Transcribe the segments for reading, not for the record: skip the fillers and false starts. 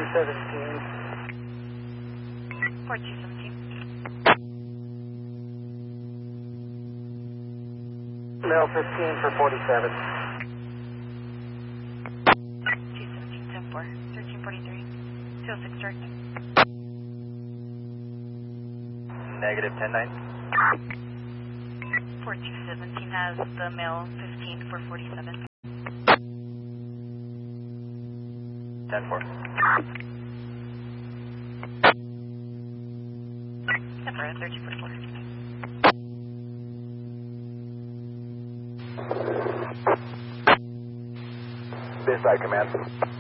4217. 4217. Mail 15 for 47. 217, 10-4, 1343. 206 direct. Negative 10-9. 4217 has the mail 15 for 47. 10-4. 10-4, 1344. This side command.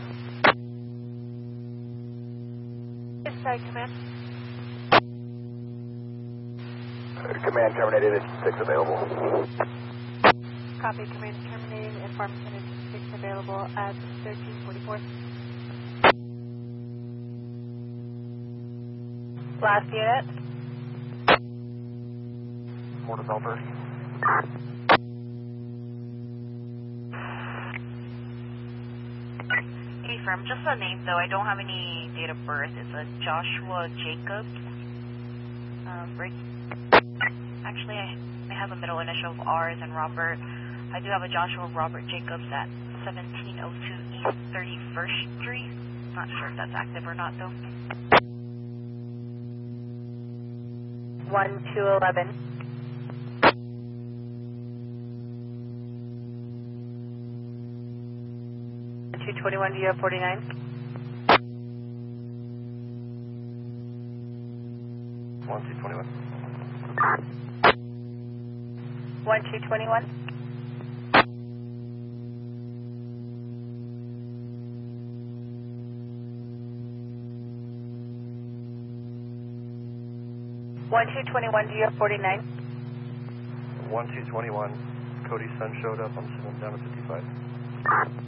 This side command. Command terminated at 6 available. Copy, command terminated. Inform center 6 available at 1344. Last unit. Port of Belfast. Hey, firm, just a name though. I don't have any date of birth. It's a Joshua Jacobs. Break. Actually, I have a middle initial of R as in Robert. I do have a Joshua Robert Jacobs at 1702 East 31st Street. Not sure if that's active or not though. 1211. 221, do you have 49? 1221. 1221. 1221, do you have 49? 1221. Cody's son showed up. I'm sitting down at 55.